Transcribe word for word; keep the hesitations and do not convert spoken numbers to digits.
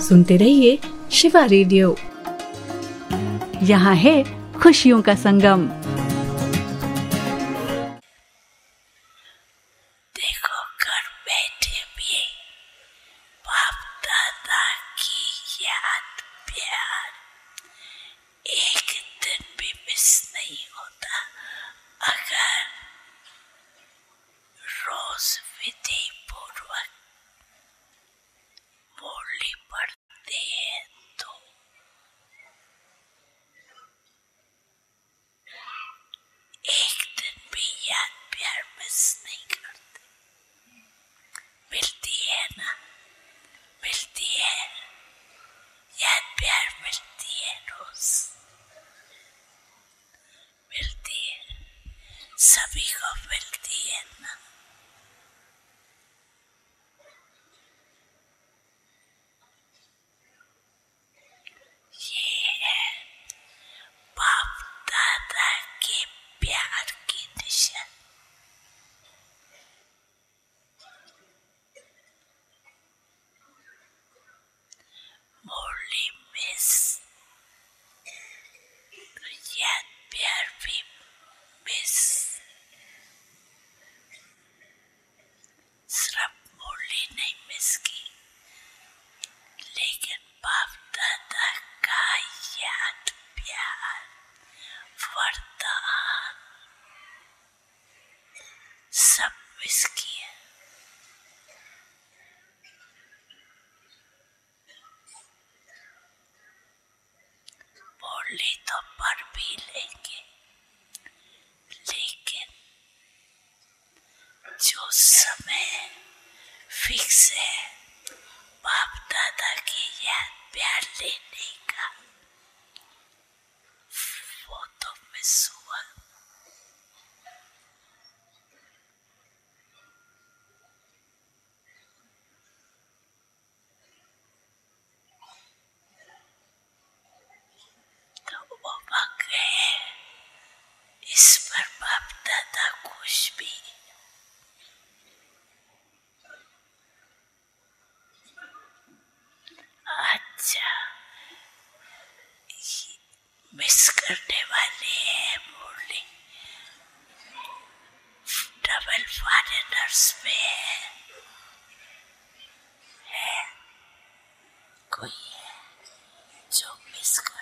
सुनते रहिए शिवा रेडियो। यहाँ है खुशियों का संगम। देखो घर बैठे भी बाप दादा की याद प्यार एक दिन भी मिस नहीं होता अगर रोज विधि पूर्वक मुरली पढ़ते हैं तो। एक दिन भी याद प्यार मिस नहीं करते। मिलती है ना, मिलती है याद प्यार, मिलती है रोज, मिलती है, सभी को मिलती है ना। ये है बाप दादा के प्यार की निशान। मुरली मिस तो याद प्यार भी मिस। सिर्फ मुरली नहीं मिस की, लेकिन बाप दादा का याद प्यार, वरदान सब मिस किया। मुरली तो पढ़ भी लेंगे, लेकिन जो समय फिक्स है बाप दादा की याद प्यार लेने का, वो तो मिस हुआ। तो वो वक्त है, इस पर बाप दादा खुश भी। अच्छा, मिस करने वाले हैं मुरली, डबल फॉरेनर्स में है, है कोई है जो मिस कर